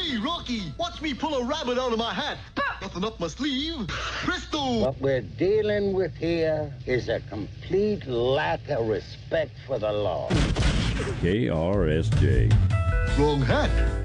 Hey, Rocky, watch me pull a rabbit out of my hat. Nothing up my sleeve. Presto! What we're dealing with here is a complete lack of respect for the law. KRSJ. Wrong hat.